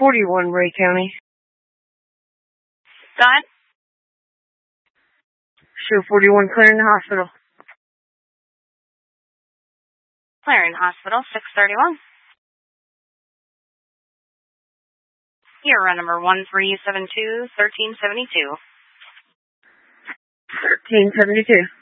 41 Ray County. Scott? Show 41 Clarendon Hospital. Clarendon Hospital, 631. Your run number 1372, 1372. 1372.